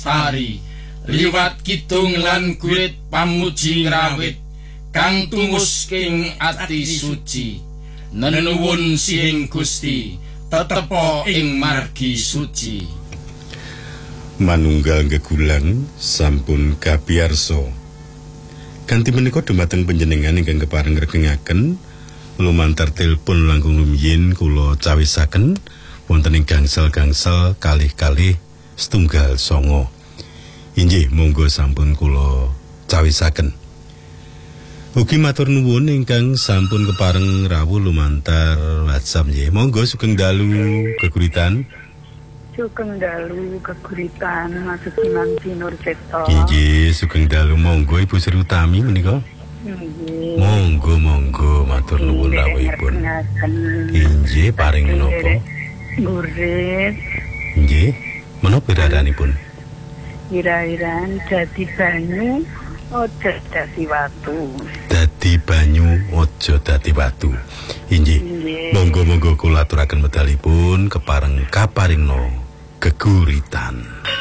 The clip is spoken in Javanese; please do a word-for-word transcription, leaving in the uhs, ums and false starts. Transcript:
Tari liwat kidung lan gurit pamuji ngrawit kang tumus king ati suci nenuwun sing Gusti tetepo ing margi suci. Manunggal gegulang sampun kapiyarsa kanthi menika dumateng panjenengan ingkang kepareng ngregengaken lumantar telepon langkung rumiyin kula cawisaken wonten ing gangsal-gangsal kalih-kalih setunggal songo. Inggih monggo sampun kula cawisaken. Ugi matur nuwun ingkang sampun kepareng rawuh lumantar WhatsApp nggih. Monggo sugeng dalu geguritan. Sugeng dalu geguritan maksud Kinanti Nur Cipto. Inggih sugeng dalu monggo Ibu Sri Utami menika. Inggih. Monggo monggo matur nuwun rawuhipun. Inggih paring menapa? Gurit. Inggih. Menapa iraranipun? Ira-iran dadi banyu ojo dadi watu. Dadi banyu ojo dadi watu. Inggih. Monggo-monggo kula aturaken medalipun kepareng kaparingna geguritan.